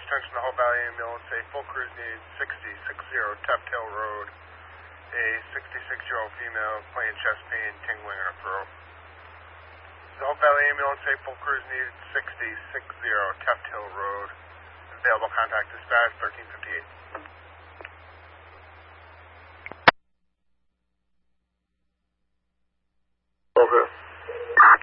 attention to Hope Valley Ambulance. A full cruise needs 6060 Tuftail Road. A 66-year-old female, plain chest pain, tingling in her throat. The Hope Valley Ambulance, a full cruise needed 6060 Tuft Hill Road. Available contact dispatch 1358.